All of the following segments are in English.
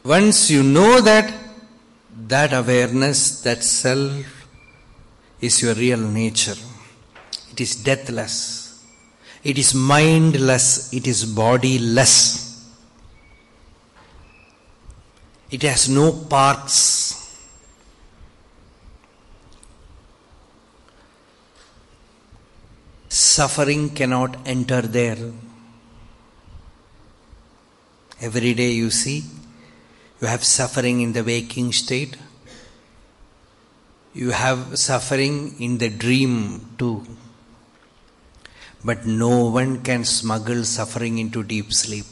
Once you know that awareness, that self is your real nature. It is deathless. It is mindless. It is bodiless. It has no parts. Suffering cannot enter there. Every day you see, you have suffering in the waking state. You have suffering in the dream too. But no one can smuggle suffering into deep sleep.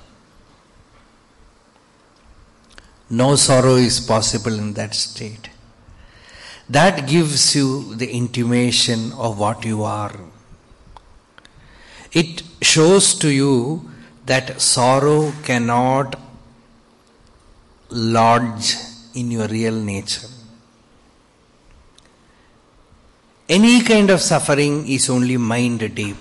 No sorrow is possible in that state. That gives you the intimation of what you are. It shows to you that sorrow cannot lodge in your real nature. Any kind of suffering is only mind deep.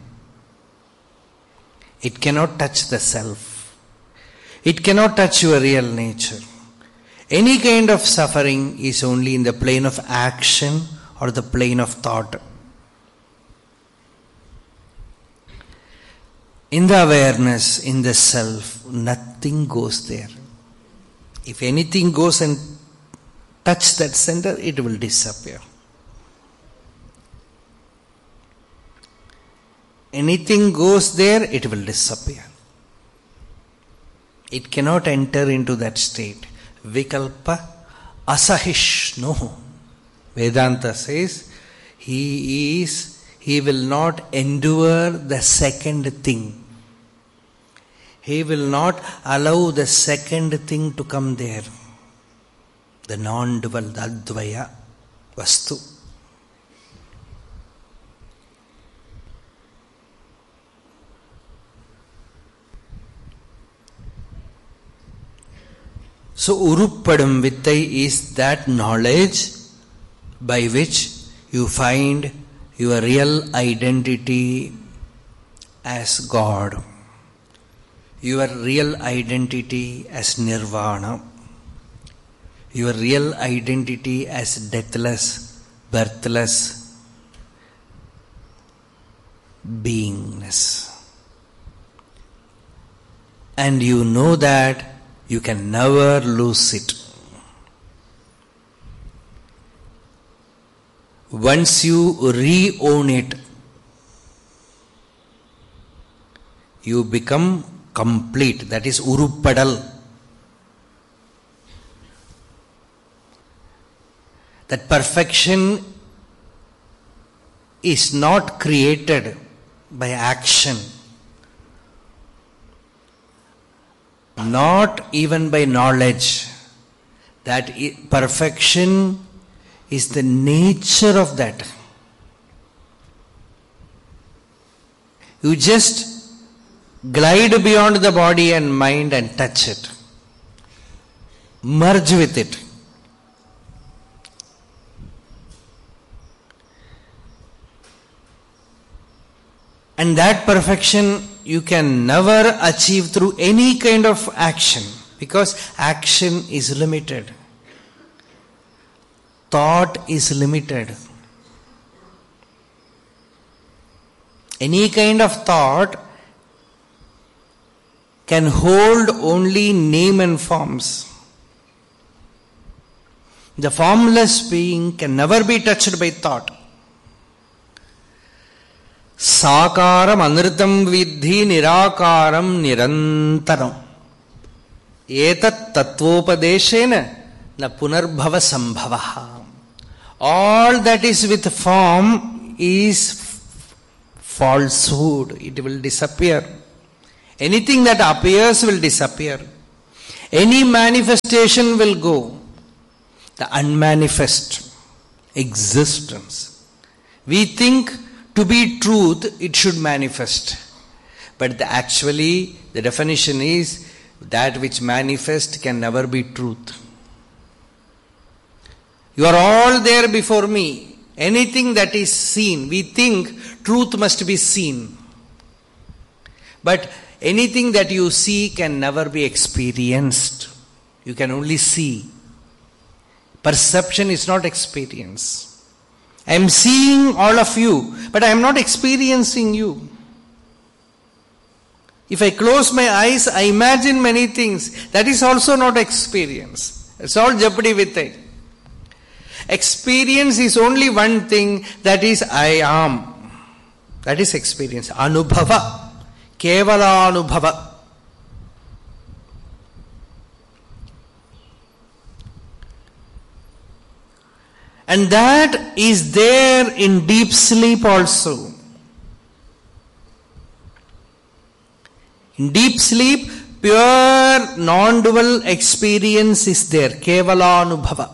It cannot touch the self. It cannot touch your real nature. Any kind of suffering is only in the plane of action or the plane of thought. In the awareness, in the self, nothing goes there. If anything goes and touch that center, it will disappear. Anything goes there, it will disappear. It cannot enter into that state. Vikalpa asahishnu. Vedanta says, he will not endure the second thing. He will not allow the second thing to come there. The non-dual, the advaya vastu. So Uruppadum Vittai is that knowledge by which you find your real identity as God. Your real identity as Nirvana. Your real identity as deathless, birthless beingness. And you know that you can never lose it. Once you re-own it, you become complete. That is Uruppadal. That perfection is not created by action, not even by knowledge. That perfection is the nature of that. You just glide beyond the body and mind and touch it. Merge with it. And that perfection you can never achieve through any kind of action, because action is limited. Thought is limited. Any kind of thought can hold only name and forms. The formless being can never be touched by thought. Sakaram anritam vidhi nirakaram nirantaram. Etat tattvopadeshena na punarbhava sambhavaha. All that is with form is falsehood. It will disappear. Anything that appears will disappear. Any manifestation will go. The unmanifest existence. We think to be truth, it should manifest. But actually, the definition is that which manifests can never be truth. You are all there before me. Anything that is seen, we think truth must be seen. But anything that you see can never be experienced. You can only see. Perception is not experience. I am seeing all of you, but I am not experiencing you. If I close my eyes, I imagine many things. That is also not experience. It's all jeopardy with it. Experience is only one thing, that is I am. That is experience. Anubhava. Kevala anubhava. And that is there in deep sleep also. In deep sleep, pure non-dual experience is there. Kevala anubhava.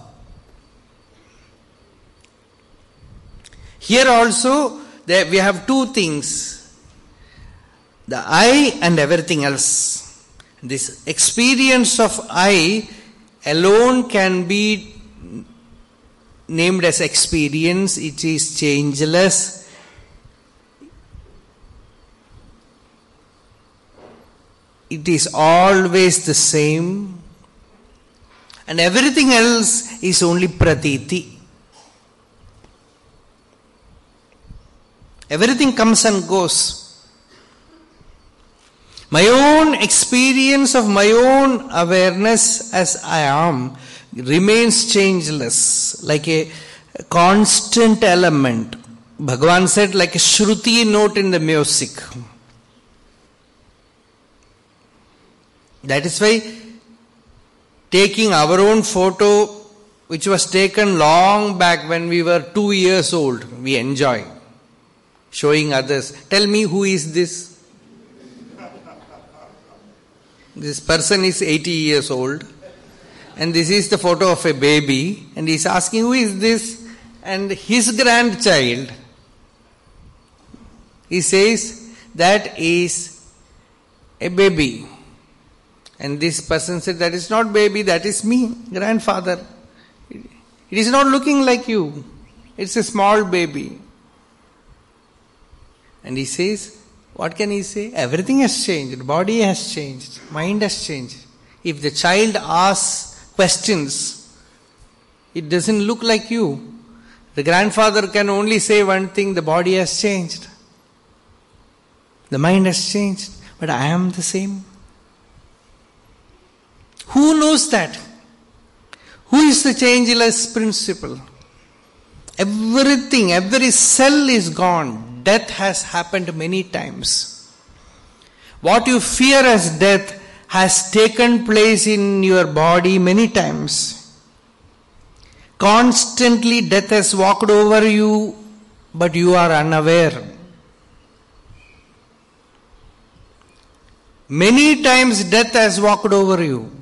Here also, we have two things. The I and everything else. This experience of I alone can be named as experience. It is changeless. It is always the same. And everything else is only pratiti. Everything comes and goes. My own experience of my own awareness as I am remains changeless, like a constant element. Bhagavan said, like a shruti note in the music. That is why taking our own photo, which was taken long back when we were 2 years old, we enjoy. Showing others. Tell me, who is this? This person is 80 years old. And this is the photo of a baby. And he is asking, who is this? And his grandchild. He says, that is a baby. And this person said, that is not baby, that is me, grandfather. It is not looking like you. It's a small baby. And he says, what can he say? Everything has changed. Body has changed. Mind has changed. If the child asks questions, it doesn't look like you. The grandfather can only say one thing, the body has changed. The mind has changed. But I am the same. Who knows that? Who is the changeless principle? Everything, every cell is gone. Death has happened many times. What you fear as death has taken place in your body many times. Constantly death has walked over you, but you are unaware. Many times death has walked over you,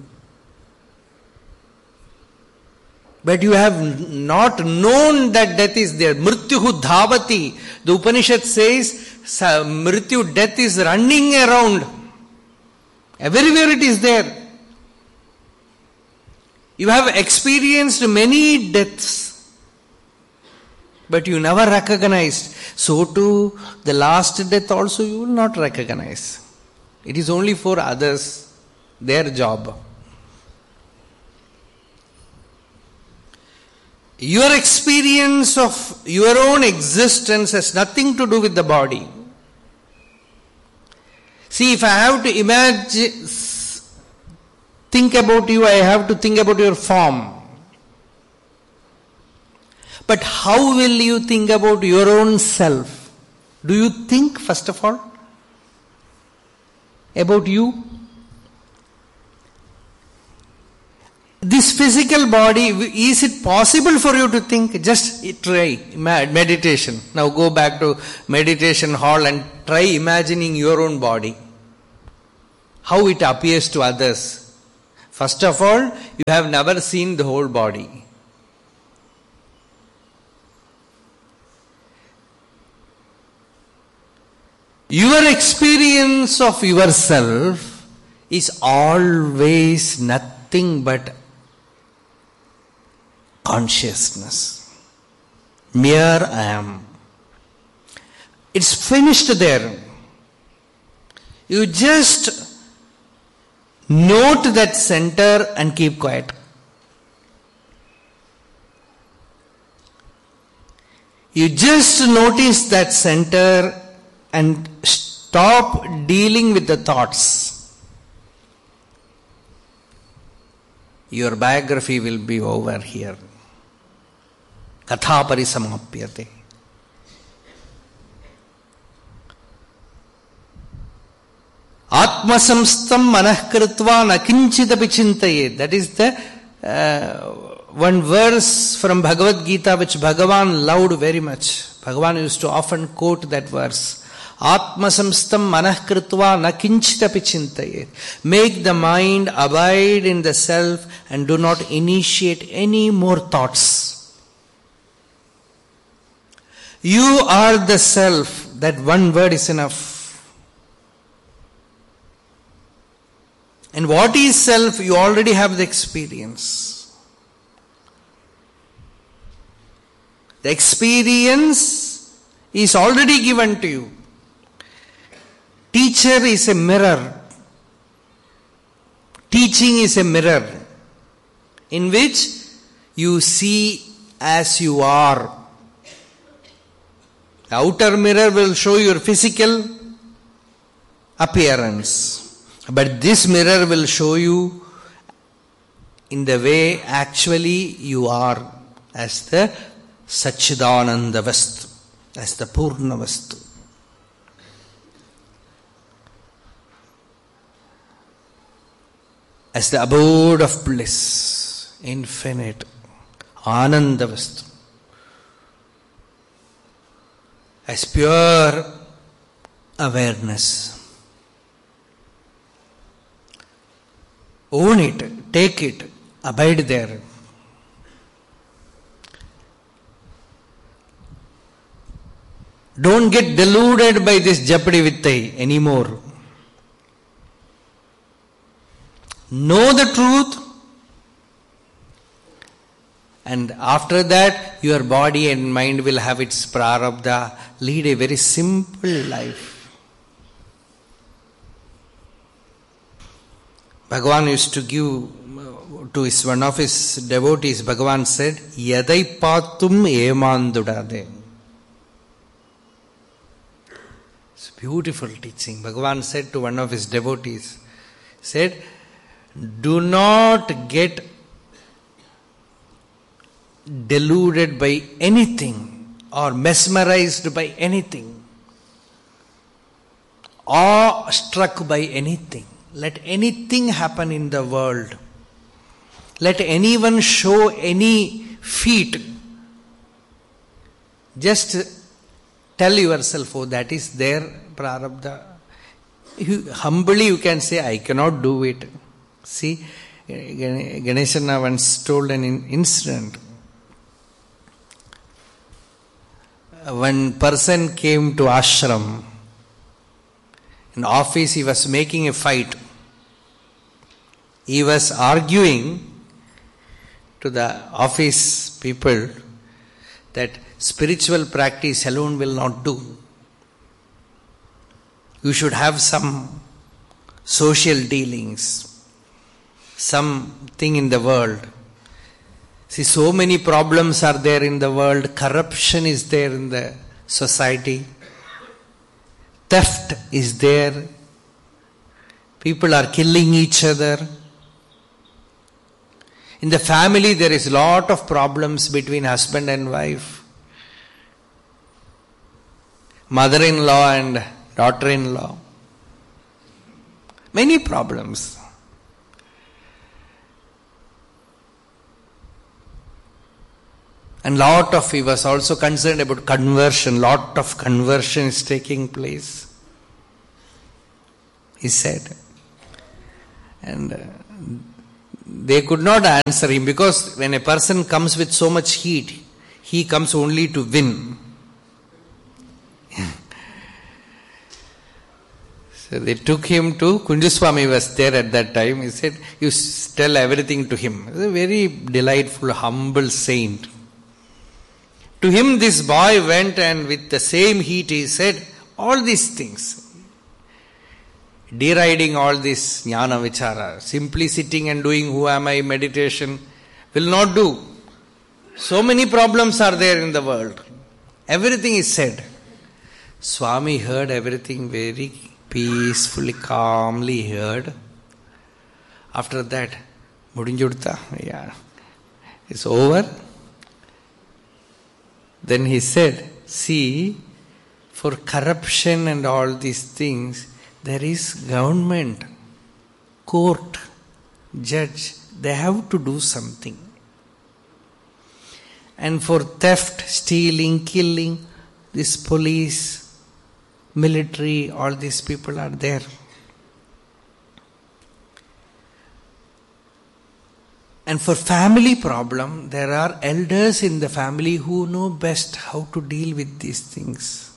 but you have not known that death is there. Mrityuhu dhavati. The Upanishad says, Mrityu, death is running around. Everywhere it is there. You have experienced many deaths, but you never recognized. So too, the last death also you will not recognize. It is only for others, their job. Your experience of your own existence has nothing to do with the body. See, if I have to imagine, think about you, I have to think about your form. But how will you think about your own self? Do you think, first of all, about you? This physical body, is it possible for you to think? Just try meditation. Now go back to meditation hall and try imagining your own body. How it appears to others. First of all, you have never seen the whole body. Your experience of yourself is always nothing but consciousness. Mere I am. It's finished there. You just Note that center and keep quiet. You just notice that center and stop dealing with the thoughts. Your biography will be over here. Katha parisamapyate. Atmasamstam manahkritva nakinchidapi chintaye. That is the one verse from Bhagavad Gita which Bhagavan loved very much. Bhagavan used to often quote that verse. Atmasamstam manahkritva nakinchidapi chintaye. Make the mind abide in the self and do not initiate any more thoughts. You are the self. That one word is enough. And what is self? You already have the experience. The experience is already given to you. Teacher is a mirror. Teaching is a mirror in which you see as you are. The outer mirror will show your physical appearance. But this mirror will show you in the way actually you are, as the Satchidananda Vastu, as the Purna Vastu. As the abode of bliss, infinite, Ananda Vastu. As pure awareness. Own it, take it, abide there. Don't get deluded by this Japadi Vittai anymore. Know the truth, and after that your body and mind will have its prarabdha. Lead a very simple life. Bhagavan used to give to one of his devotees, Bhagavan said, Yadai patum emandudade. It's a beautiful teaching. Bhagavan said to one of his devotees, said, do not get deluded by anything or mesmerized by anything, or struck by anything. Let anything happen in the world. Let anyone show any feat. Just tell yourself, oh, that is their prarabdha. Humbly you can say, I cannot do it. See, Ganeshana once told an incident. One person came to ashram. In office he was making a fight. He was arguing to the office people that spiritual practice alone will not do. You should have some social dealings, something in the world. See, so many problems are there in the world. Corruption is there in the society. Theft is there. People are killing each other. In the family there is lot of problems between husband and wife. Mother-in-law and daughter-in-law. Many problems. And he was also concerned about conversion. Lot of conversion is taking place, he said. And they could not answer him, because when a person comes with so much heat, he comes only to win. So they took him to, Kunjaswami was there at that time. He said, you tell everything to him. He was a very delightful, humble saint. To him this boy went, and with the same heat he said all these things. deriding all this jnana vichara. Simply sitting and doing who am I meditation will not do. So many problems are there in the world. Everything is said. Swami heard everything very peacefully, calmly heard. After that, Mudinjudta, yeah, it's over. Then he said, see, for corruption and all these things, there is government, court, judge, they have to do something. And for theft, stealing, killing, this police, military, all these people are there. And for family problem, there are elders in the family who know best how to deal with these things.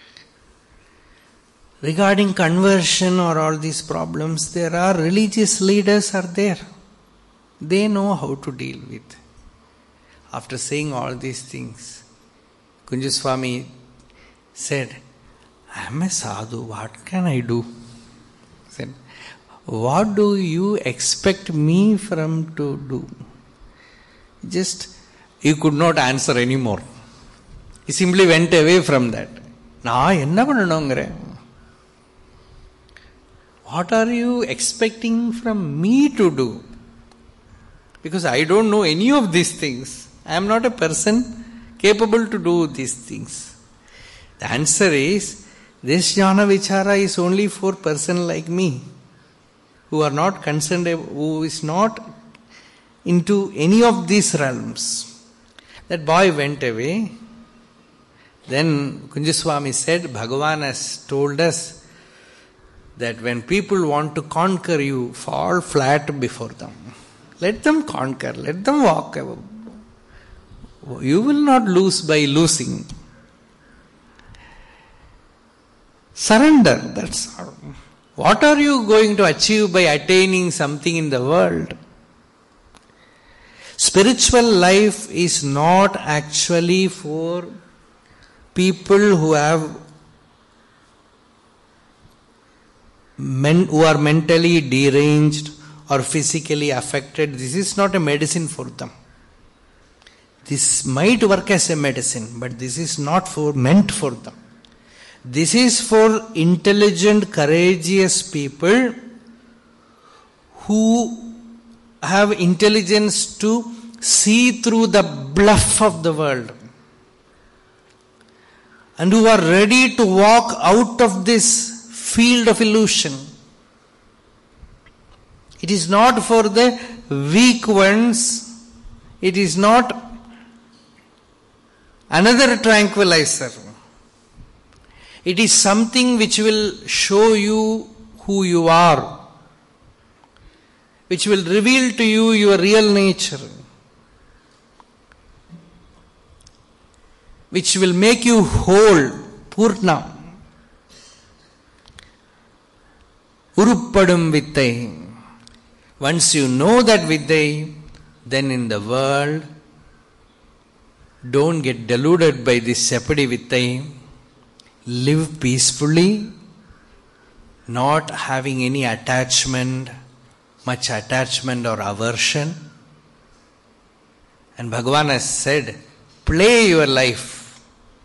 Regarding conversion or all these problems, there are religious leaders are there. They know how to deal with. After saying all these things, Kunjaswami said, I am a sadhu, what can I do? He said, what do you expect me from to do? You could not answer anymore. He simply went away from that. What are you expecting from me to do? Because I don't know any of these things. I am not a person capable to do these things. The answer is, this jnana vichara is only for a person like me, who are not concerned, who is not into any of these realms. That boy went away. Then Kunjaswami said, Bhagavan has told us that when people want to conquer you, fall flat before them. Let them conquer, let them walk. You will not lose by losing. Surrender, that's all. What are you going to achieve by attaining something in the world? Spiritual life is not actually for people who are mentally deranged or physically affected. This is not a medicine for them. This might work as a medicine, but this is not meant for them. This is for intelligent, courageous people who have intelligence to see through the bluff of the world and who are ready to walk out of this field of illusion. It is not for the weak ones. It is not another tranquilizer. It is something which will show you who you are, which will reveal to you your real nature, which will make you whole, Purna. Uruppadum Vittai. Once you know that Vittai, then in the world, don't get deluded by this Sapadi Vittai. Live peacefully, not having any attachment, much attachment or aversion. And Bhagavan has said, play your life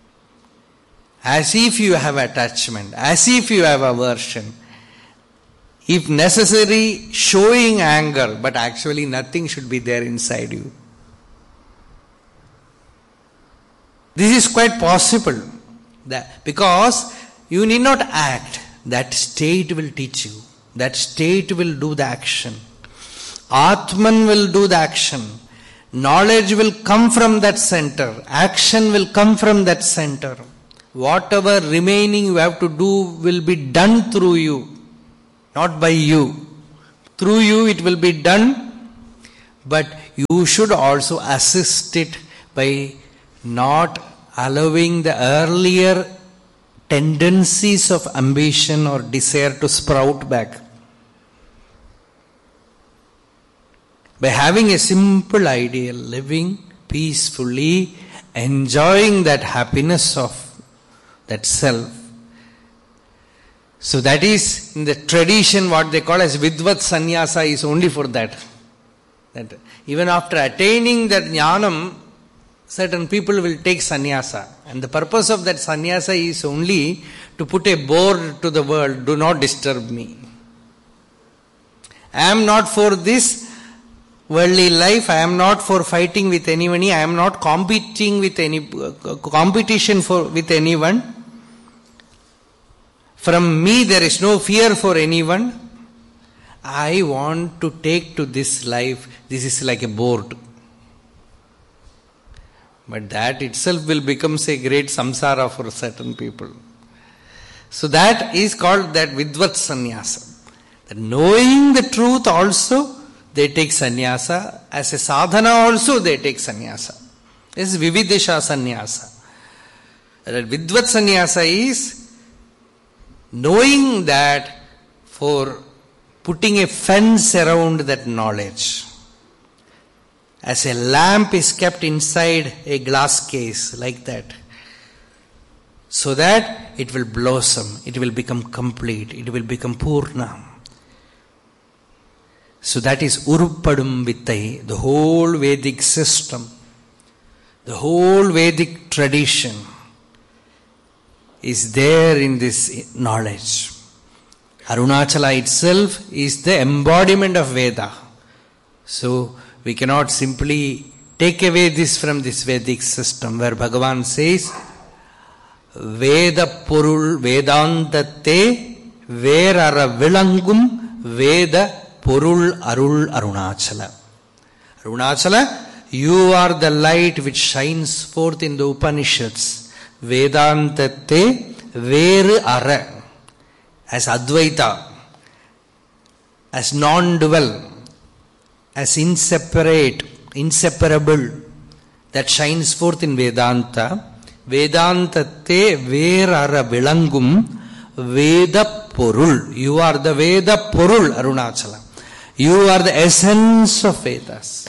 as if you have attachment, as if you have aversion. If necessary, showing anger, but actually nothing should be there inside you. This is quite possible. Because you need not act. That state will teach you. That state will do the action. Atman will do the action. Knowledge will come from that center. Action will come from that center. Whatever remaining you have to do will be done through you, not by you. Through you it will be done, but you should also assist it by not allowing the earlier tendencies of ambition or desire to sprout back. By having a simple ideal, living peacefully, enjoying that happiness of that self, So that is in the tradition what they call as Vidvat Sannyasa is only for that. That even after attaining that jnanam, certain people will take sannyasa. And the purpose of that sannyasa is only to put a board to the world, do not disturb me. I am not for this worldly life, I am not for fighting with anyone, I am not competing with any competition with anyone. From me there is no fear for anyone. I want to take to this life, this is like a board. But that itself will become a great samsara for certain people. So that is called that Vidvat Sannyasa. That knowing the truth also, they take sannyasa. As a sadhana also they take sannyasa. This is Vividesha Sannyasa. That Vidvat Sannyasa is knowing that for putting a fence around that knowledge. As a lamp is kept inside a glass case, like that. So that it will blossom, it will become complete, it will become Purna. So that is Uruppadum Vittai, the whole Vedic system, the whole Vedic tradition is there in this knowledge. Arunachala itself is the embodiment of Veda. So we cannot simply take away this from this Vedic system where Bhagavan says, Veda Porul Vedantate Verara Vilangum Veda Porul Arul Arunachala. Arunachala, you are the light which shines forth in the Upanishads. Vedantate Veru Ara. As Advaita, as non-dual, as inseparable, that shines forth in Vedanta. Vedantate Verara Vilangum Veda Porul. You are the Veda Porul, Arunachala. You are the essence of Vedas.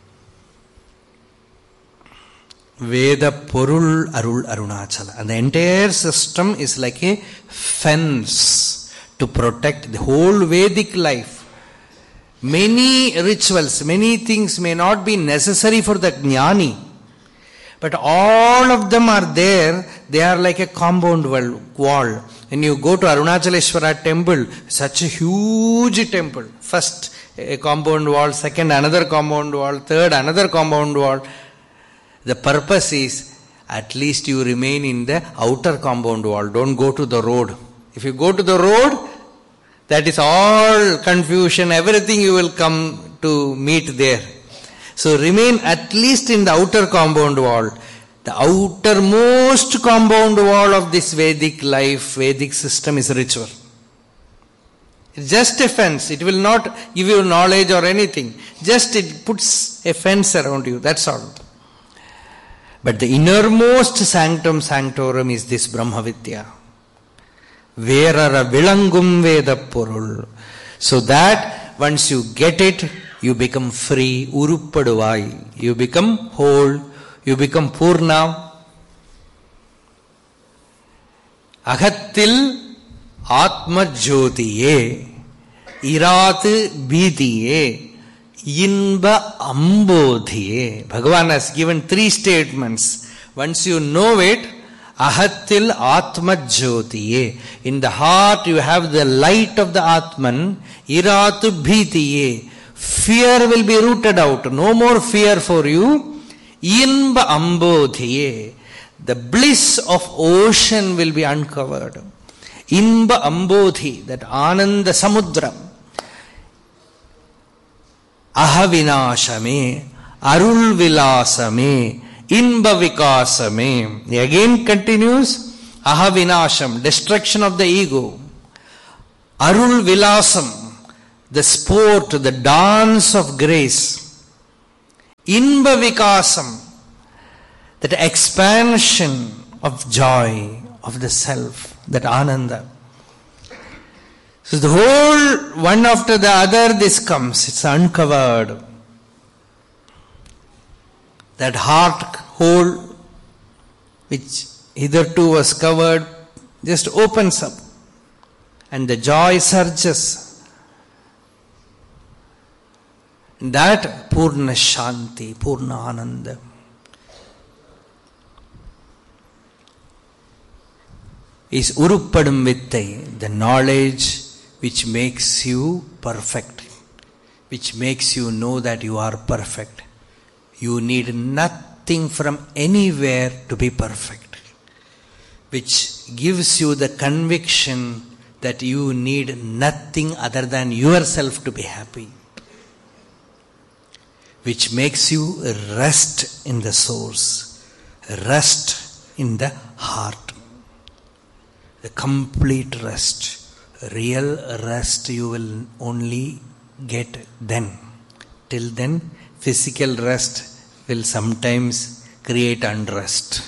Veda Porul Arul Arunachala. And the entire system is like a fence to protect the whole Vedic life. Many rituals, many things may not be necessary for the jnani, but all of them are there. They are like a compound wall. When you go to Arunachaleshwara temple, such a huge temple. First a compound wall, second another compound wall, third another compound wall. The purpose is at least you remain in the outer compound wall. Don't go to the road. If you go to the road, that is all confusion, everything you will come to meet there. So remain at least in the outer compound wall. The outermost compound wall of this Vedic life, Vedic system is ritual. It's just a fence. It will not give you knowledge or anything. Just it puts a fence around you. That's all. But the innermost sanctum sanctorum is this Brahma Vidya. Verara Vilangum Veda Porul. So that once you get it, you become free. Uruppaduvai. You become whole. You become Purna. Agattil Atma Jyotiye Irat Bhidiye Inba Ambodhiye. Bhagavan has given 3 statements. Once you know it, Ahattil Atma Jyotiye. In the heart you have the light of the Atman. Iratu Bhitiye. Fear will be rooted out. No more fear for you. Inba Ambodhiye. The bliss of ocean will be uncovered. Inba Ambodhi, that Ananda Samudra. Ahavinashame, Arul Vilasame, Inba Vikasame. He again continues, Ahavinasham, destruction of the ego. Arul Vilasam, the sport, the dance of grace. Inba Vikasam, that expansion of joy of the self, that Ananda. So the whole, one after the other, this comes. It's uncovered. That heart hole, which hitherto was covered, just opens up. and the joy surges. That Purna Shanti, Purna Ananda. Is Uruppadum Vittai, the knowledge which makes you perfect, which makes you know that you are perfect. You need nothing from anywhere to be perfect, which gives you the conviction that you need nothing other than yourself to be happy, which makes you rest in the source, rest in the heart. The complete rest, real rest you will only get then. Till then, physical rest will sometimes create unrest.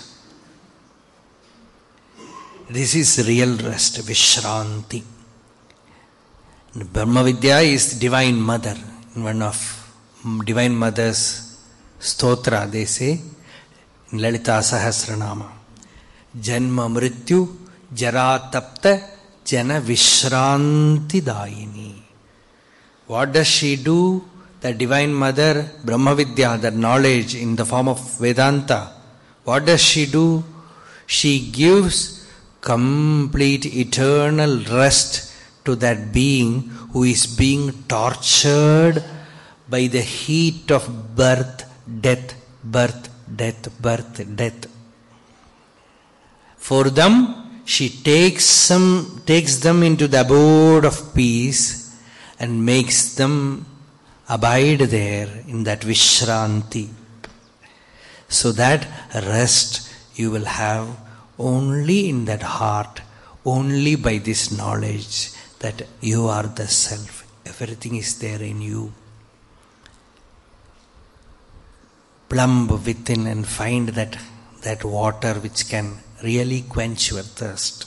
This is real rest, Vishranti. Brahma Vidya is Divine Mother. In one of Divine Mother's stotra, they say, in Lalita Sahasranama, Janma Mrityu Jara Tapta Jana Vishranti Dayini. What does she do? The Divine Mother, Brahma Vidya, that knowledge in the form of Vedanta, what does she do? She gives complete eternal rest to that being who is being tortured by the heat of birth, death, birth, death, birth, death. For them, she takes them into the abode of peace and makes them abide there in that Vishranti. So that rest you will have only in that heart, only by this knowledge that you are the self. Everything is there in you. Plumb within and find that water which can really quench your thirst.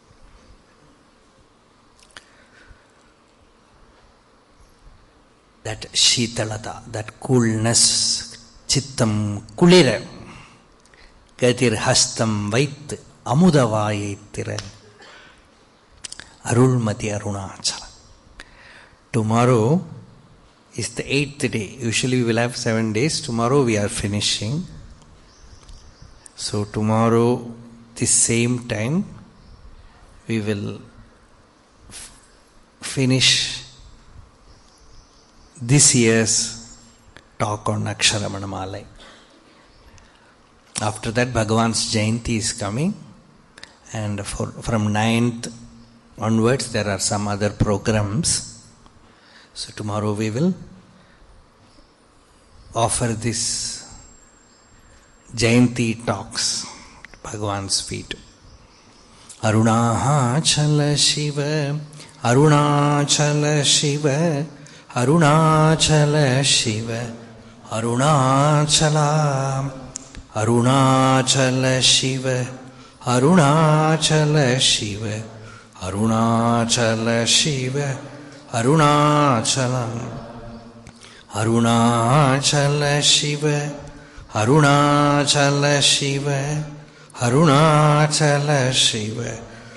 That Shitalata, that coolness, Chittam Kulira, Gatir Hastam Vait, Amudavayitira, Arulmati Arunachala. Tomorrow is the 8th day. Usually we will have 7 days. Tomorrow we are finishing. So tomorrow, this same time, we will finish this year's talk on Aksharamanamala. After that, Bhagavan's Jayanti is coming, and from 9th onwards, there are some other programs. So tomorrow we will offer this Jayanti talks, Bhagavan's feet. Arunachala Shiva, Arunachala Shiva, Arunachala Shiva, Arunachala, Arunachala Shiva, Arunachala Shiva, Arunachala Shiva, Arunachala, Arunachala Shiva, Arunachala Shiva, Arunachala Shiva,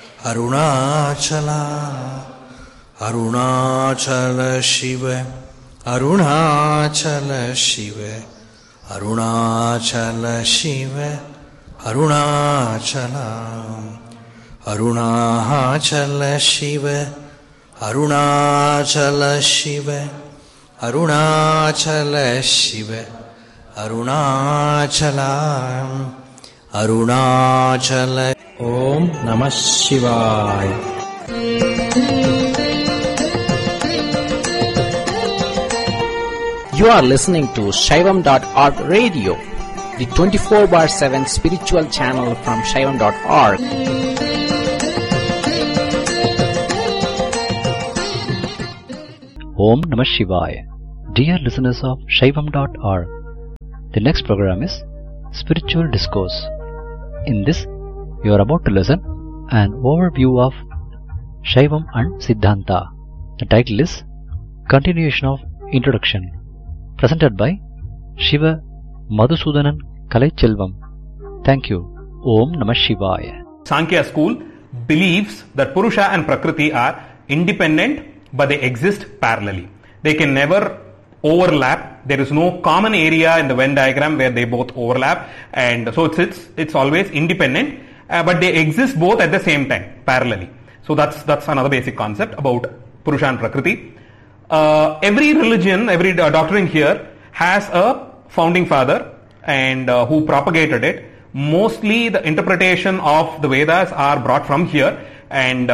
Arunachala, Arunachala Shiva, Arunachala Shiva, Arunachala Shiva, Arunachala, Arunachala Shiva, Arunachala Shiva, Arunachala Shiva, Arunachala, Arunachala. Om Namah Shivaya. You are listening to Shaivam.org radio, the 24/7 spiritual channel from Shaivam.org. Om Namah Shivaya. Dear listeners of Shaivam.org, the next program is Spiritual Discourse. In this, you are about to listen an overview of Shaivam and Siddhanta. The title is Continuation of Introduction, presented by Shiva Madhusudanan Kalai Chelvam. Thank you. Om Namah Shivaya. Sankhya school, believes that Purusha and Prakriti are independent, but they exist parallelly. They can never overlap. There is no common area in the Venn diagram where they both overlap, and so it's always independent, but they exist both at the same time, parallelly. So that's another basic concept about Purusha and Prakriti. Every religion, every doctrine here has a founding father and who propagated it. Mostly the interpretation of the Vedas are brought from here and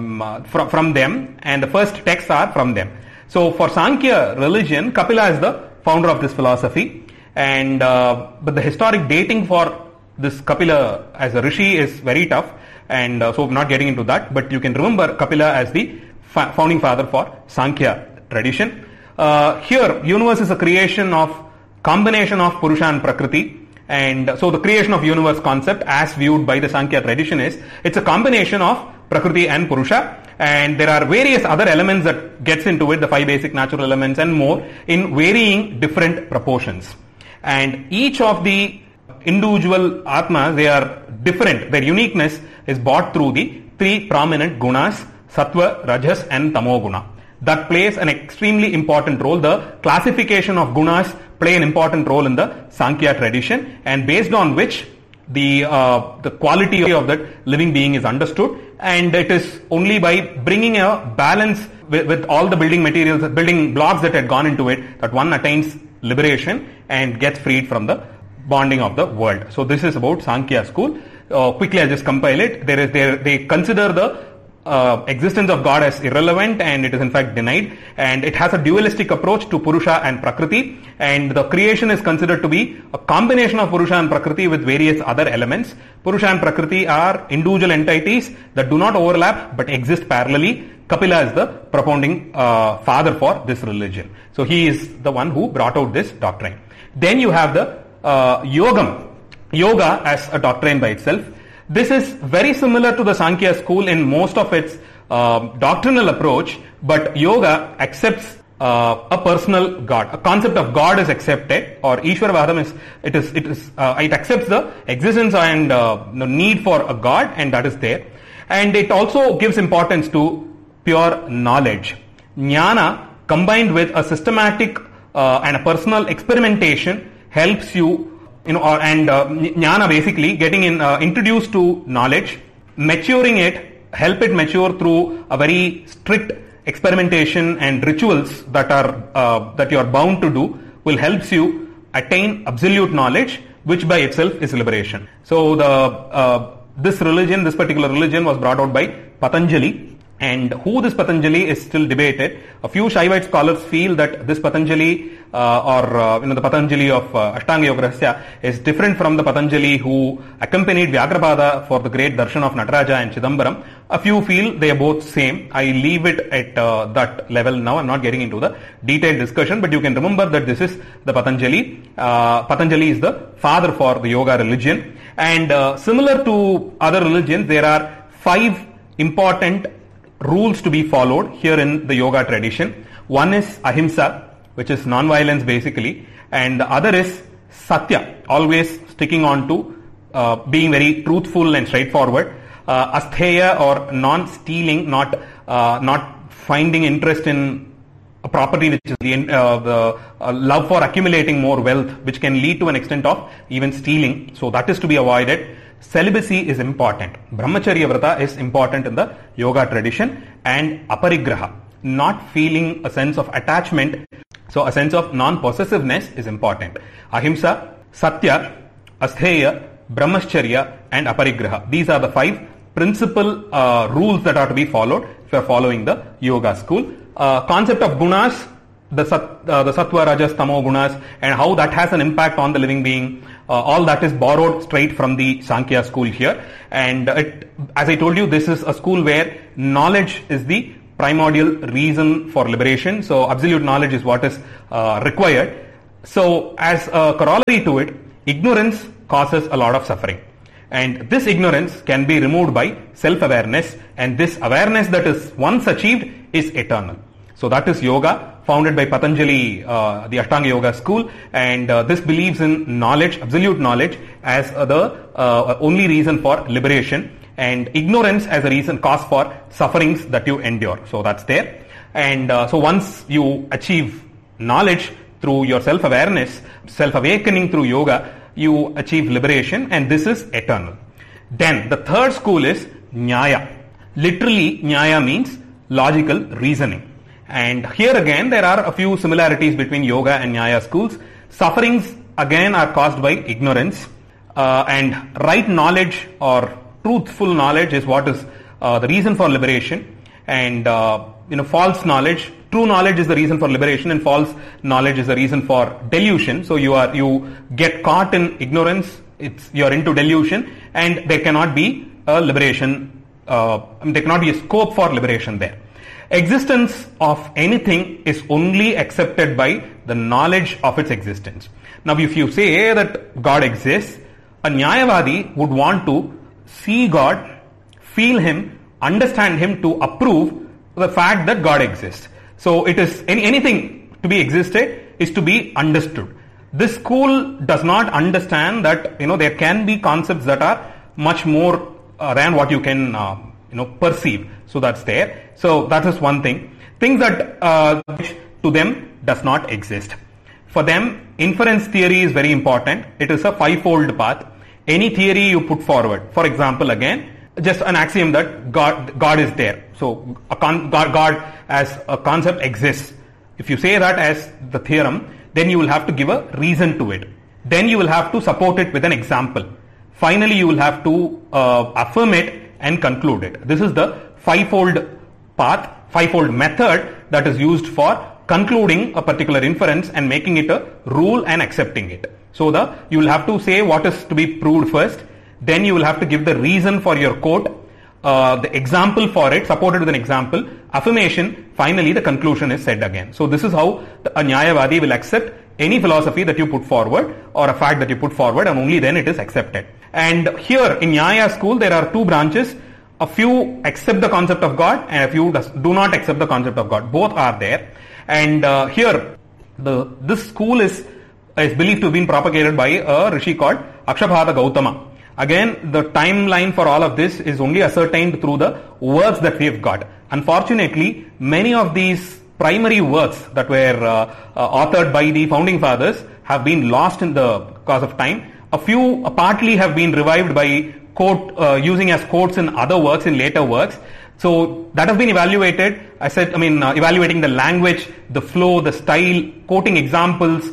from them, and the first texts are from them. So for Sankhya religion, Kapila is the founder of this philosophy, and but the historic dating for this Kapila as a rishi is very tough, and so I'm not getting into that, but you can remember Kapila as the founding father for Sankhya tradition. Here, universe is a creation of combination of Purusha and Prakriti, and so the creation of universe concept as viewed by the Sankhya tradition is, it's a combination of Prakriti and Purusha, and there are various other elements that gets into it, the 5 basic natural elements and more, in varying different proportions. And each of the individual Atmas, they are different, their uniqueness is brought through the 3 prominent gunas, Sattva, Rajas and Tamo guna. That plays an extremely important role. The classification of gunas play an important role in the Sankhya tradition, and based on which the quality of that living being is understood, and it is only by bringing a balance with all the building materials, building blocks that had gone into it, that one attains liberation and gets freed from the bonding of the world. So this is about Sankhya school. Quickly I'll just compile it. They consider the existence of God as irrelevant, and it is in fact denied, and it has a dualistic approach to Purusha and Prakriti, and the creation is considered to be a combination of Purusha and Prakriti with various other elements. Purusha and Prakriti are individual entities that do not overlap but exist parallelly. Kapila is the propounding father for this religion. So he is the one who brought out this doctrine. Then you have the yoga as a doctrine by itself. This is very similar to the Sankhya school in most of its doctrinal approach, but yoga accepts a personal God. A concept of God is accepted, or Ishvaravadam it accepts the existence and the need for a God, and that is there. And it also gives importance to pure knowledge. Jnana combined with a systematic and a personal experimentation helps you, jnana basically getting introduced to knowledge, maturing it, help it mature through a very strict experimentation and rituals that you are bound to do will helps you attain absolute knowledge, which by itself is liberation. So this particular religion was brought out by Patanjali. And who this Patanjali is still debated. A few Shaivite scholars feel that this Patanjali the Patanjali of Ashtanga Yoga Rahasya is different from the Patanjali who accompanied Vyagrapada for the great darshan of Nataraja and Chidambaram. A few feel they are both same. I leave it at that level now. I'm not getting into the detailed discussion, but you can remember that this is the Patanjali. Patanjali is the father for the yoga religion. And similar to other religions, there are 5 important rules to be followed here in the yoga tradition. One is ahimsa, which is non-violence basically, and the other is satya, always sticking on to being very truthful and straightforward. Astheya, or non-stealing, not finding interest in a property which is the love for accumulating more wealth, which can lead to an extent of even stealing. So that is to be avoided. Celibacy is important. Brahmacharya Vrata is important in the yoga tradition, and aparigraha, not feeling a sense of attachment, so a sense of non-possessiveness is important. Ahimsa, Satya, Astheya, Brahmacharya and aparigraha. These are the 5 principal rules that are to be followed if you are following the yoga school. Concept of gunas, the Sattva, Rajas, Tamo gunas, and how that has an impact on the living being. All that is borrowed straight from the Sankhya school here. And as I told you, this is a school where knowledge is the primordial reason for liberation. So absolute knowledge is what is required. So as a corollary to it, ignorance causes a lot of suffering. And this ignorance can be removed by self-awareness, and this awareness that is once achieved is eternal. So that is yoga, founded by Patanjali, the Ashtanga Yoga school, and this believes in knowledge, absolute knowledge, as the only reason for liberation. and ignorance as a reason, cause for sufferings that you endure. So that's there. And so once you achieve knowledge through your self-awareness, self-awakening through yoga, you achieve liberation, and this is eternal. Then the third school is Nyaya. Literally, Nyaya means logical reasoning. And here again, there are a few similarities between yoga and Nyaya schools. Sufferings again are caused by ignorance, and right knowledge or truthful knowledge is what is the reason for liberation. And false knowledge, true knowledge is the reason for liberation, and false knowledge is the reason for delusion. So you get caught in ignorance, you're into delusion, and there cannot be a liberation, there cannot be a scope for liberation there. Existence of anything is only accepted by the knowledge of its existence. Now if you say that God exists, a Nyayavadi would want to see God, feel Him, understand Him to approve the fact that God exists. So it is anything to be existed is to be understood. This school does not understand that there can be concepts that are much more than what you can perceive. So that's there. So that is one thing. Things that to them does not exist. For them, inference theory is very important. It is a fivefold path. Any theory you put forward, for example, again, just an axiom that God is there. So God as a concept exists. If you say that as the theorem, then you will have to give a reason to it. Then you will have to support it with an example. Finally, you will have to affirm it and conclude it. This is the fivefold path, fivefold method that is used for concluding a particular inference and making it a rule and accepting it. So you will have to say what is to be proved first. Then you will have to give the reason for your quote, the example for it, supported with an example, affirmation, finally the conclusion is said again. So this is how a Nyayavadi will accept any philosophy that you put forward or a fact that you put forward, and only then it is accepted. And here in Nyaya school there are two branches. A few accept the concept of God and a few do not accept the concept of God. Both are there. And here this school is believed to have been propagated by a rishi called Akshabhata Gautama. Again, the timeline for all of this is only ascertained through the works that we have got. Unfortunately, many of these primary works that were authored by the founding fathers have been lost in the course of time. A few partly have been revived by using as quotes in other works, in later works. So that has been evaluated. Evaluating the language, the flow, the style, quoting examples,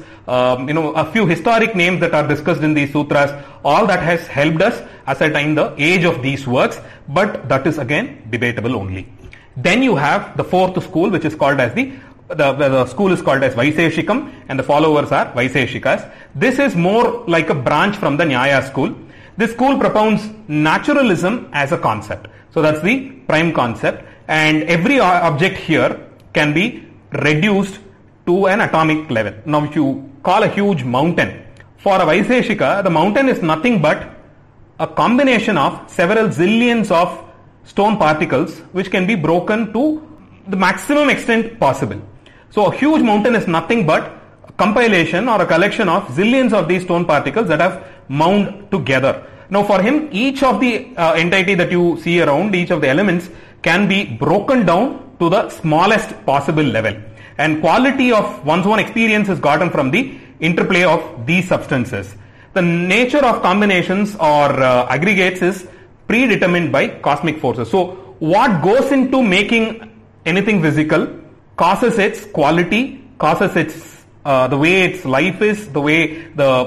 a few historic names that are discussed in these sutras, all that has helped us ascertain the age of these works, but that is again debatable only. Then you have the fourth school, which is called as the school is called as Vaiseshikam, and the followers are Vaiseshikas. This is more like a branch from the Nyaya school. This school propounds naturalism as a concept. So that's the prime concept, and every object here can be reduced to an atomic level. Now if you call a huge mountain, for a Vaiseshika, the mountain is nothing but a combination of several zillions of stone particles which can be broken to the maximum extent possible. So a huge mountain is nothing but a compilation or a collection of zillions of these stone particles that have wound together. Now for him, each of the entity that you see around, each of the elements can be broken down to the smallest possible level. And quality of one's own experience is gotten from the interplay of these substances. The nature of combinations or aggregates is predetermined by cosmic forces. So what goes into making anything physical causes its quality, causes its the way its life is, the way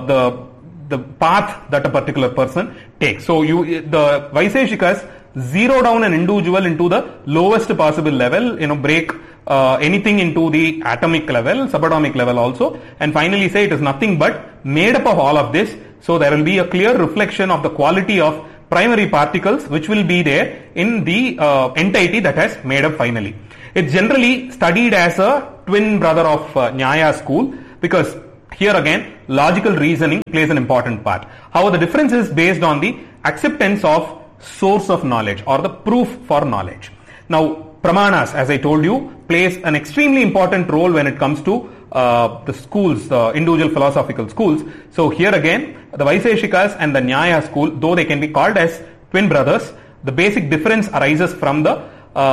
the path that a particular person takes. So the Vaiseshikas zero down an individual into the lowest possible level, break anything into the atomic level, subatomic level also, and finally say it is nothing but made up of all of this. So there will be a clear reflection of the quality of primary particles which will be there in the entity that has made up finally. It's generally studied as a twin brother of Nyaya school, because here again logical reasoning plays an important part. However, the difference is based on the acceptance of source of knowledge or the proof for knowledge. Now Pramanas, as I told you, plays an extremely important role when it comes to the schools, the individual philosophical schools. So here again, the Vaiseshikas and the Nyaya school, though they can be called as twin brothers, The basic difference arises from the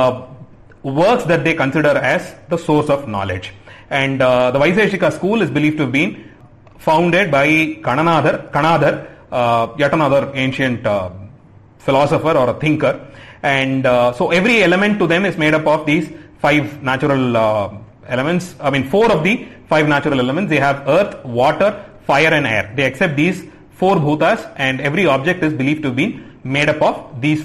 works that they consider as the source of knowledge. And the Vaiseshika school is believed to have been founded by Kanadhar, yet another ancient philosopher or a thinker. And so every element to them is made up of these 5 natural elements. 4 of the 5 natural elements. They have earth, water, fire and air. They accept these 4 bhutas, and every object is believed to be made up of these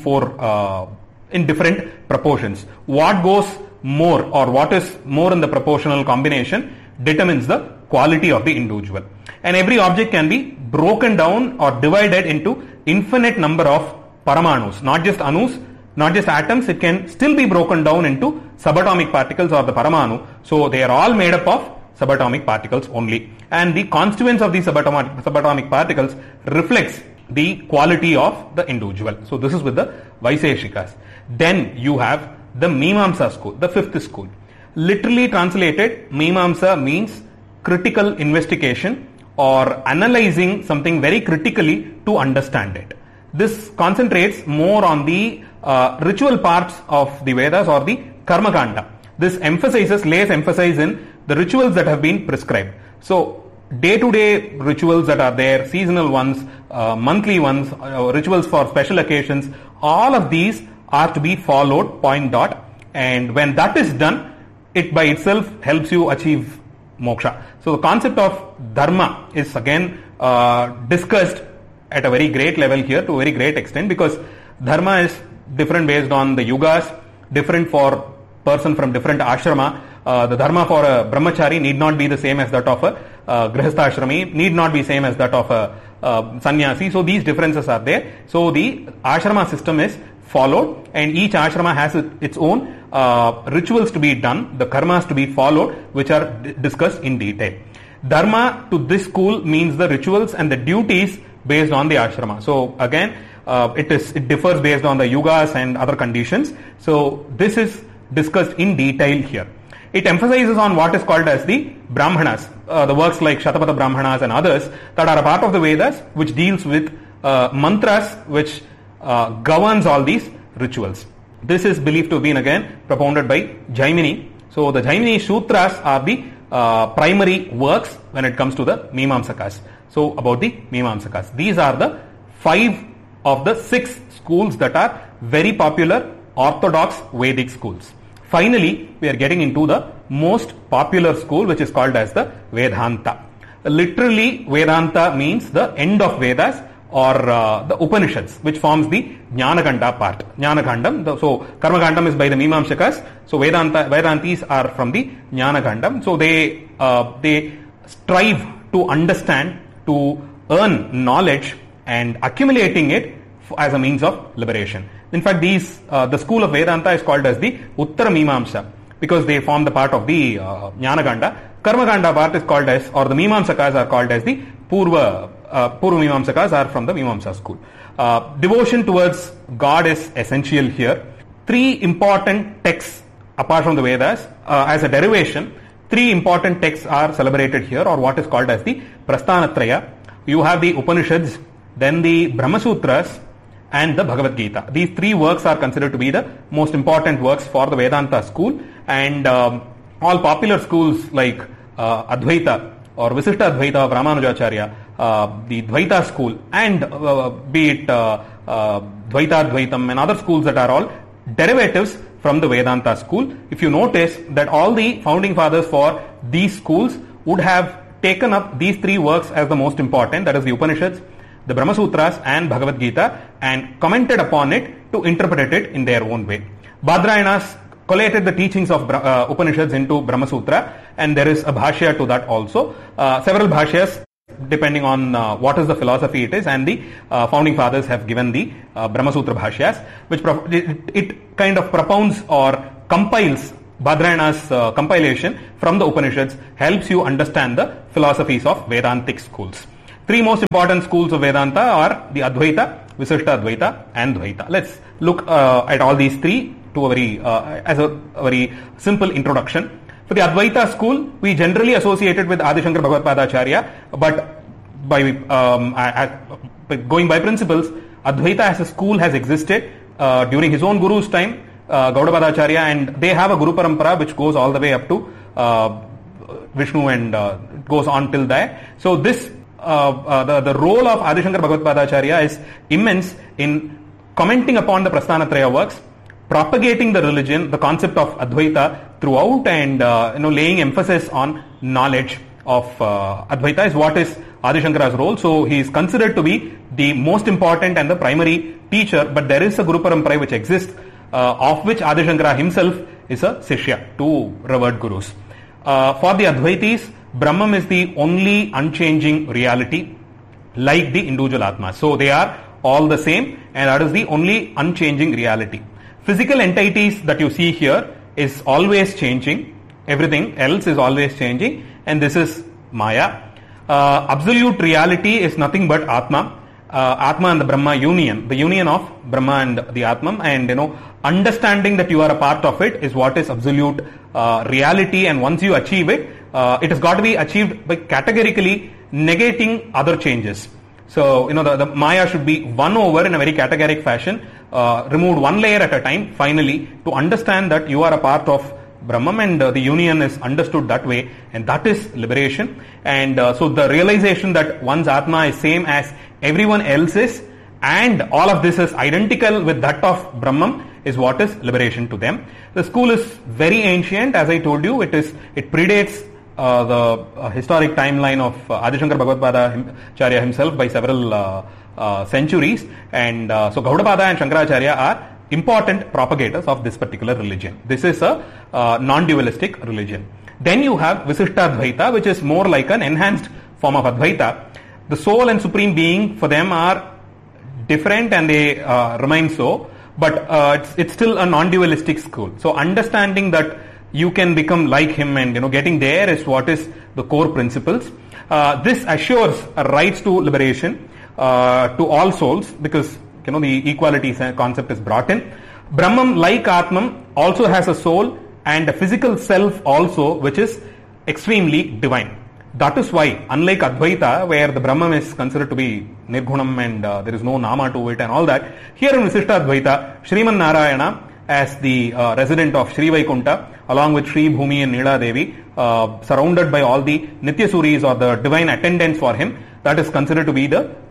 4 in different proportions. What goes more, or what is more in the proportional combination, determines the quality of the individual. And every object can be broken down or divided into infinite number of paramanus, not just anus, not just atoms. It can still be broken down into subatomic particles or the paramanu. So they are all made up of subatomic particles only. And the constituents of these subatomic particles reflects the quality of the individual. So this is with the Vaiseshikas. Then you have the Mimamsa school, the 5th school. Literally translated, Mimamsa means critical investigation or analyzing something very critically to understand it. This concentrates more on the ritual parts of the Vedas or the Karma Kanda. This lays emphasis in the rituals that have been prescribed. So day-to-day rituals that are there, seasonal ones, monthly ones, rituals for special occasions, all of these are to be followed, point dot. And when that is done, it by itself helps you achieve moksha. So the concept of dharma is again discussed at a very great level here, to a very great extent, because dharma is different based on the yugas, different for person from different ashrama. The dharma for a brahmachari need not be the same as that of a grihastha ashrami, need not be same as that of a sannyasi. So these differences are there. So the ashrama system is followed, and each ashrama has its own rituals to be done, the karmas to be followed, which are discussed in detail. Dharma to this school means the rituals and the duties based on the ashrama. So again, it differs based on the yugas and other conditions. So this is discussed in detail here. It emphasizes on what is called as the Brahmanas, the works like Shatapatha Brahmanas and others that are a part of the Vedas, which deals with mantras which governs all these rituals. This is believed to have been again propounded by Jaimini. So the Jaimini Sutras are the primary works when it comes to the Mimamsakas. So about the Mimamsakas. These are the 5 of the 6 schools that are very popular orthodox Vedic schools. Finally, we are getting into the most popular school, which is called as the Vedanta. Literally, Vedanta means the end of Vedas or the Upanishads, which forms the Jnanakanda part. Jnanakandam. So Karmakandam is by the Mimamsakas. So Vedantis are from the Jnanakandam. So they strive to understand, to earn knowledge and accumulating it as a means of liberation. In fact, the school of Vedanta is called as the Uttara Mimamsa because they form the part of the Jnanakanda. Karmakanda part is called as, or the Mimamsakas are called as the Purva Mimamsakas are from the Mimamsa school. Devotion towards God is essential here. 3 important texts apart from the Vedas as a derivation. 3 important texts are celebrated here, or what is called as the Prasthanatraya. You have the Upanishads, then the Brahma Sutras and the Bhagavad Gita. These 3 works are considered to be the most important works for the Vedanta school, and all popular schools like Advaita or Visishta Advaita of Ramanujacharya, the Dvaita school, and be it Dvaita Advaitam and other schools that are all derivatives from the Vedanta school. If you notice that all the founding fathers for these schools would have taken up these 3 works as the most important, that is the Upanishads, the Brahma Sutras and Bhagavad Gita, and commented upon it to interpret it in their own way. Badrayanas collated the teachings of Upanishads into Brahma Sutra, and there is a bhashya to that also. Several bhashyas depending on what is the philosophy it is, and the founding fathers have given the Brahma Sutra bhashyas, which it kind of propounds or compiles. Badrayana's compilation from the Upanishads helps you understand the philosophies of Vedantic schools. 3 most important schools of Vedanta are the Advaita, Visishta Advaita and Dvaita. Let's look at all these 3 to as a very simple introduction. For the Advaita school, we generally associate it with Adi Shankara Bhagavad-padacharya, but by going by principles, Advaita as a school has existed during his own guru's time, Gaudapadacharya, and they have a Guru Parampara which goes all the way up to Vishnu and goes on till there. So this the role of Adi Shankara Bhagavad-Padacharya is immense in commenting upon the Prasthanatraya works, propagating the religion, the concept of Advaita throughout, and laying emphasis on knowledge of Advaita is what is Adi Shankara's role. So he is considered to be the most important and the primary teacher, but there is a Guru Parampara which exists, of which Adi Shankara himself is a Sishya, two revered gurus. For the Advaitis, Brahman is the only unchanging reality, like the individual Atma. So they are all the same, and that is the only unchanging reality. Physical entities that you see here is always changing. Everything else is always changing, and this is Maya. Absolute reality is nothing but Atma. Atma and the Brahma union, the union of Brahma and the Atman, and understanding that you are a part of it is what is absolute reality. And once you achieve it, it has got to be achieved by categorically negating other changes. So the Maya should be won over in a very categoric fashion, removed one layer at a time, finally, to understand that you are a part of Brahman, and the union is understood that way, and that is liberation. And so the realization that one's Atma is same as everyone else's, and all of this is identical with that of Brahman, is what is liberation to them. The school is very ancient, as I told you. It predates the historic timeline of Adi Shankara Bhagavad-Padacharya himself by several centuries, and so Gaudapada and Shankaracharya are important propagators of this particular religion. This is a non-dualistic religion. Then you have Visishtadvaita, which is more like an enhanced form of Advaita. The soul and supreme being for them are different, and they remain so, but it's still a non-dualistic school. So understanding that you can become like him, and getting there is what is the core principles. This assures a right to liberation to all souls, because the equality concept is brought in. Brahman, like Atman, also has a soul and a physical self also, which is extremely divine. That is why, unlike Advaita, where the Brahman is considered to be Nirgunam and there is no Nama to it and all that, here in Visishtadvaita, Sriman Narayana, as the resident of Sri Vaikunta, along with Sri Bhumi and Nila Devi, surrounded by all the Nityasuris or the divine attendants for him, that is considered to be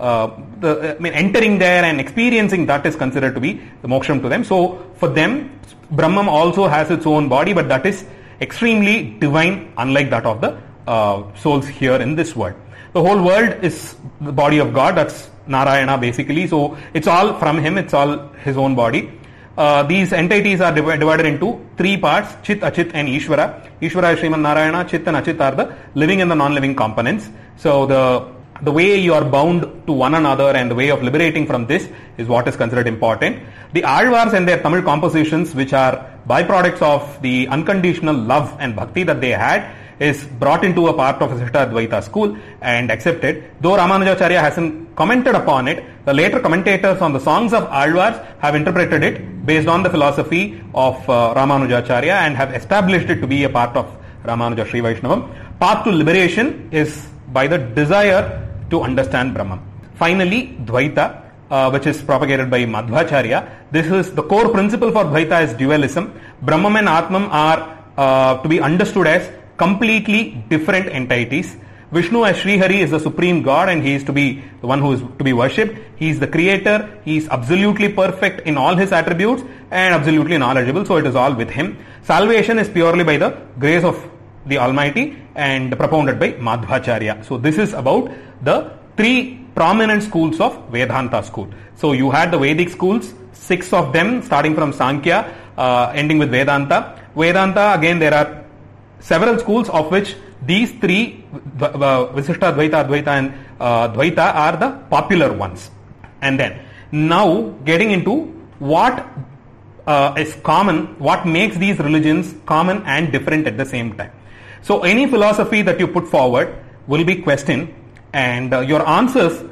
entering there and experiencing that is considered to be the moksham to them. So for them, Brahman also has its own body, but that is extremely divine, unlike that of the souls here in this world. The whole world is the body of God, that's Narayana basically. So it's all from him, it's all his own body. These entities are divided into three parts: Chit, Achit and Ishvara. Ishvara is Sriman Narayana, Chit and Achit are the living and the non-living components. So the way you are bound to one another and the way of liberating from this is what is considered important. The Alvars and their Tamil compositions, which are byproducts of the unconditional love and bhakti that they had, is brought into a part of Visishtadvaita school and accepted. Though Ramanujacharya hasn't commented upon it, the later commentators on the songs of Alvars have interpreted it based on the philosophy of Ramanujacharya and have established it to be a part of Ramanuja Sri Vaishnavam. Path to liberation is by the desire to understand Brahman. Finally, Dvaita, which is propagated by Madhvacharya. This is the core principle for Dvaita is dualism. Brahman and Atman are to be understood as completely different entities. Vishnu as Sri Hari is the supreme God, and he is to be the one who is to be worshipped. He is the creator. He is absolutely perfect in all his attributes and absolutely knowledgeable. So it is all with him. Salvation is purely by the grace of the Almighty and propounded by Madhvacharya. So this is about the three prominent schools of Vedanta school. So you had the Vedic schools, 6 of them starting from Sankhya, ending with Vedanta. Vedanta, again there are several schools, of which these three, Visishta, Advaita, Advaita and Dvaita, are the popular ones. And then now getting into what is common, what makes these religions common and different at the same time. So any philosophy that you put forward will be questioned, and your answers